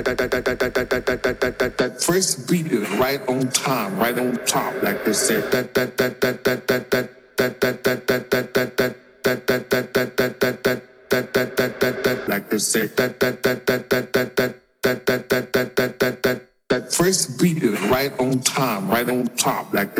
That first beat is right on time, right on top, like they said. Like they said. That first beat is right on time, right on top, like